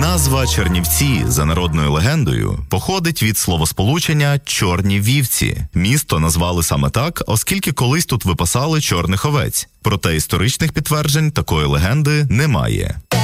Назва Чернівці, за народною легендою, походить від словосполучення «чорні вівці». Місто назвали саме так, оскільки колись тут випасали чорних овець. Проте історичних підтверджень такої легенди немає.